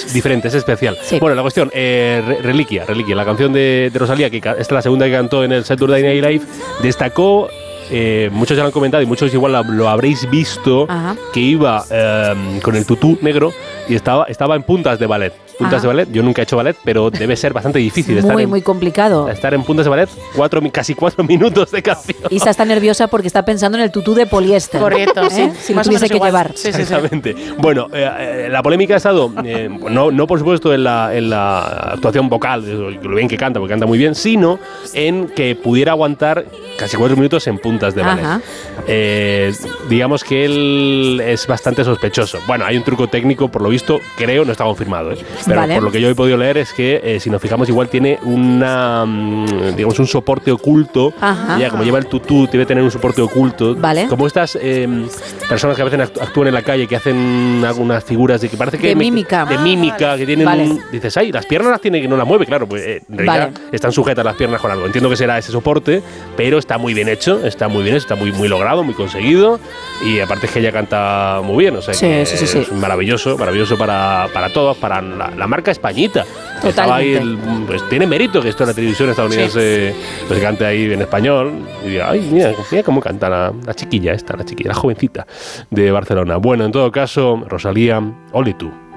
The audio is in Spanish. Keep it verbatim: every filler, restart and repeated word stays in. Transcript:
es diferente, es especial. Sí. Bueno, la cuestión, eh, Re- Reliquia, Reliquia, la canción de, de Rosalía, que ca- esta es la segunda que cantó en el Saturday Night Live, destacó, eh, muchos ya lo han comentado y muchos igual lo, lo habréis visto, Ajá. que iba eh, con el tutú negro y estaba, estaba en puntas de ballet. Puntas Ajá. de ballet, yo nunca he hecho ballet, pero debe ser bastante difícil estar Muy, en, muy complicado. estar en puntas de ballet cuatro, mi- casi cuatro minutos de canción. Isa está nerviosa porque está pensando en el tutú de poliéster. Correcto, ¿eh? sí. Si lo Más o tuviese menos que igual. llevar. Sí, sí, sí. Exactamente. Bueno, eh, eh, la polémica ha estado, eh, no, no por supuesto en la, en la actuación vocal, de lo bien que canta, porque canta muy bien, sino en que pudiera aguantar casi cuatro minutos en puntas de ballet. Ajá. Eh, digamos que él es bastante sospechoso. Bueno, hay un truco técnico, por lo visto, creo, no está confirmado, ¿eh? Pero Vale. por lo que yo he podido leer es que, eh, si nos fijamos, igual tiene una, mm, digamos, un soporte oculto. Ajá. Ella, como lleva el tutú, debe tener un soporte oculto. Vale. Como estas eh, personas que a veces act- actúan en la calle, que hacen algunas figuras de que parece que De me- mímica. de Ah, mímica, que tienen Vale. un, dices, ay, las piernas las tiene que no las mueve, claro, pues eh, en realidad Vale. están sujetas las piernas con algo. Entiendo que será ese soporte, pero está muy bien hecho, está muy bien hecho, está muy, muy logrado, muy conseguido, y aparte es que ella canta muy bien, o sea Sí, que sí, sí, sí. es maravilloso, maravilloso para, para todos, para la, la marca Españita. Estaba ahí el- pues tiene mérito que esto en la televisión estadounidense pues cante ahí en español y diga, ay, mira, mira cómo canta la, la chiquilla esta, la chiquilla, la jovencita de Barcelona. Bueno, en todo caso, Rosalía, ole tú.